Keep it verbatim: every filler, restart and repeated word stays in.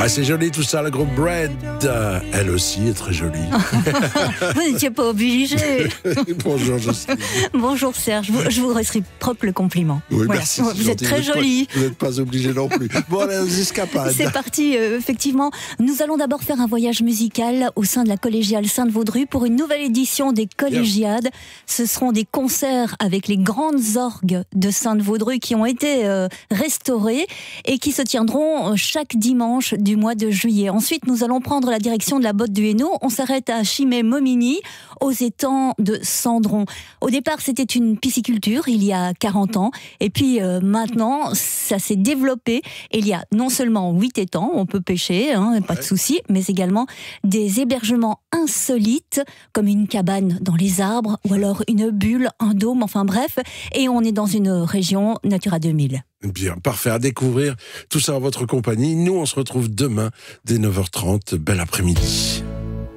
Ah, c'est joli tout ça, le groupe Bread. Euh, elle aussi est très jolie. Vous n'étiez pas obligé. Bonjour, Jocelyne. Bonjour Serge, je vous, je vous réciproque le compliment. Oui, Voilà. merci. Vous êtes très jolie. Vous n'êtes pas obligé non plus. Bon, allez, aux escapades. C'est parti, euh, effectivement. Nous allons d'abord faire un voyage musical au sein de la collégiale Sainte-Vaudrue pour une nouvelle édition des Collégiades. Ce seront des concerts avec les grandes orgues de Sainte-Vaudrue qui ont été euh, restaurées et qui se tiendront chaque dimanche du mois de juillet. Ensuite, nous allons prendre la direction de la Botte du Hainaut. On s'arrête à Chimay-Momigny, aux étangs de Cendron. Au départ, c'était une pisciculture il y a quarante ans. Et puis euh, maintenant, ça s'est développé. Et il y a non seulement huit étangs, on peut pêcher, hein, pas de souci, mais également des hébergements insolites, comme une cabane dans les arbres, ou alors une bulle, un dôme, enfin bref. Et on est dans une région Natura deux mille. Bien, parfait, à découvrir tout ça en votre compagnie. Nous, on se retrouve demain dès neuf heures trente. Bel après-midi.